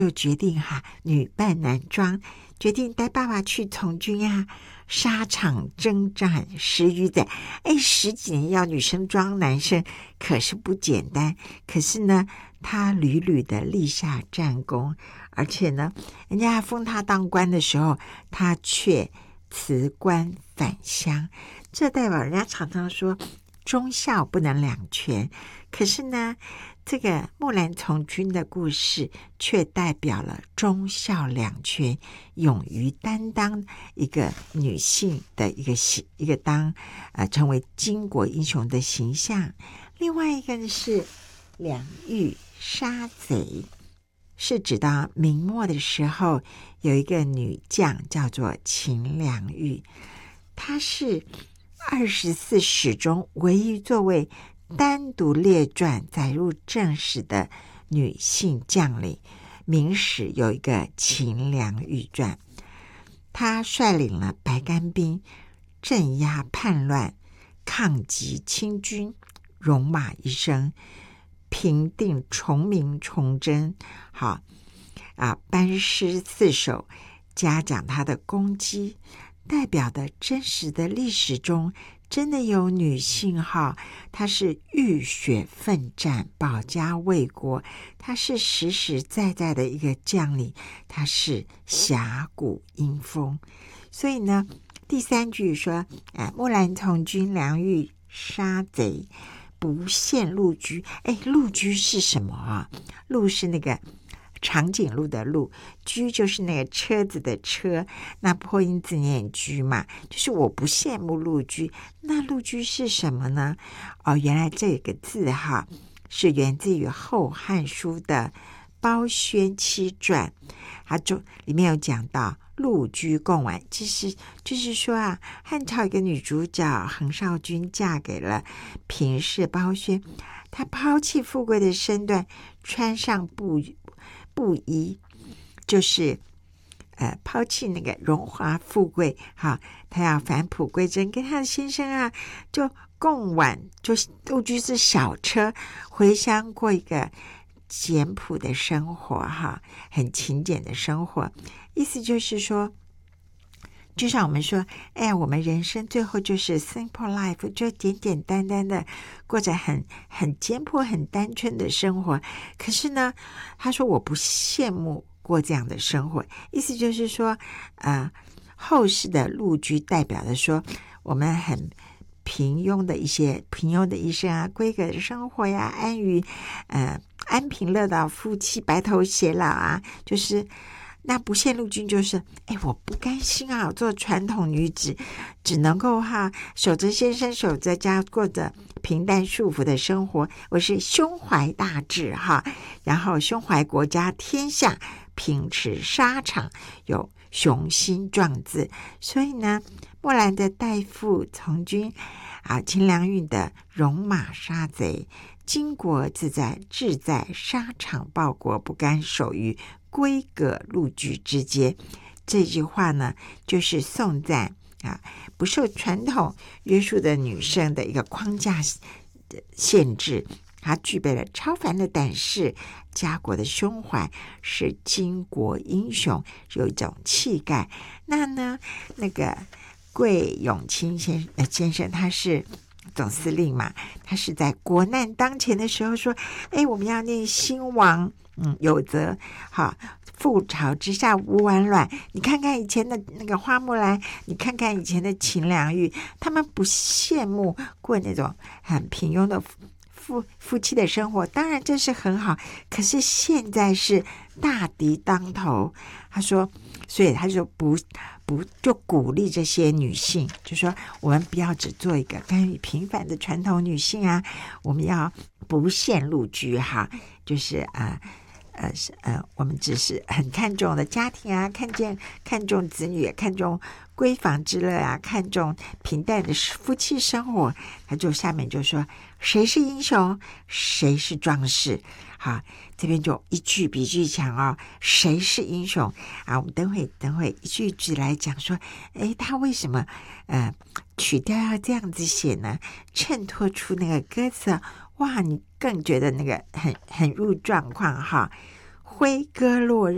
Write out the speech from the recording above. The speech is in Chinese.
就决定女扮男装，决定带爸爸去从军啊，沙场征战10余载。10几年要女生装男生，可是不简单。可是呢，他屡屡的立下战功，而且呢，人家封他当官的时候，他却辞官返乡。这代表人家常常说忠孝不能两全，可是呢，这个木兰从军的故事却代表了忠孝两全，勇于担当一个女性的一个成为巾帼英雄的形象。另外一个是两玉杀贼，是指到明末的时候有一个女将叫做秦良玉，她是24史中唯一作为单独列传载入正史的女性将领。明史有一个秦良玉传，她率领了白干兵镇压叛乱，抗击清军，戎马一生，平定崇明崇祯。班师4首，嘉奖她的功绩，代表的真实的历史中真的有女性她是浴血奋战，保家卫国，她是实实在在的一个将领，她是侠骨英风。所以呢，第3句说木兰从军，良玉杀贼，不陷路居。路居是什么啊？路是那个长颈鹿的鹿，居就是那个车子的车，那破音字念居嘛，就是我不羡慕陆居。那陆居是什么呢？原来这个字是源自于《后汉书》的《包宣七传》，它里面有讲到陆居共玩，其实就是说汉朝一个女主角横少君嫁给了平氏包宣，她抛弃富贵的身段，穿上布衣，就是抛弃那个荣华富贵她要返璞归真，跟她的先生就共挽，就是陆居是小车回乡过一个简朴的生活很勤俭的生活。意思就是说，就像我们说我们人生最后就是 simple life， 就简简单单的过着很简朴很单纯的生活。可是呢，他说我不羡慕过这样的生活，意思就是说后世的陆居代表的说我们很平庸的一生闺阁的生活呀，安贫乐道，夫妻白头偕老就是那不羡陆居就是我不甘心做传统女子，只能够守着先生守着家，过着平淡束缚的生活。我是胸怀大志然后胸怀国家天下，秉持沙场，有雄心壮志。所以呢，木兰的代父从军秦良玉的戎马杀贼，巾帼自在，志在沙场报国，不甘守于闺阁陆居之间。这句话呢，就是颂赞不受传统约束的女生的一个框架限制，她具备了超凡的胆识，家国的胸怀，是巾帼英雄，有一种气概。那个桂永清先生他是总司令嘛，他是在国难当前的时候说我们要念兴亡有责覆巢之下无完卵。你看看以前的那个花木兰，你看看以前的秦良玉，他们不羡慕过那种很平庸的夫妻的生活，当然这是很好，可是现在是大敌当头。他说，所以他就就鼓励这些女性，就说我们不要只做一个甘于平凡的传统女性我们要不羡陆居就是我们只是很看重的家庭看重子女，看重闺房之乐看重平淡的夫妻生活。他就下面就说谁是英雄，谁是壮士。这边就一句比一句强谁是英雄我们等会一句一句来讲说他为什么曲调要这样子写呢？衬托出那个歌词你更觉得那个很入状况挥歌落日